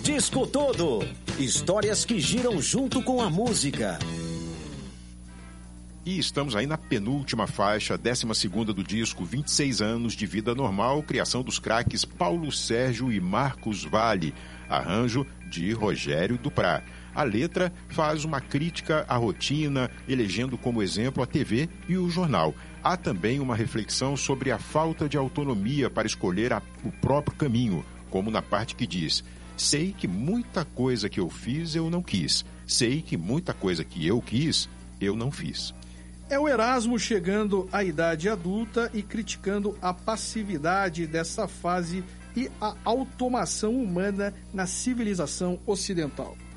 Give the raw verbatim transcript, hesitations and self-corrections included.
Disco Todo. Histórias que giram junto com a música. E estamos aí na penúltima faixa, décima segunda do disco, vinte e seis anos de vida normal, criação dos craques Paulo Sérgio e Marcos Valle, arranjo de Rogério Duprá. A letra faz uma crítica à rotina, elegendo como exemplo a T V e o jornal. Há também uma reflexão sobre a falta de autonomia para escolher a, o próprio caminho, como na parte que diz: sei que muita coisa que eu fiz eu não quis, sei que muita coisa que eu quis eu não fiz. É o Erasmo chegando à idade adulta e criticando a passividade dessa fase e a automação humana na civilização ocidental.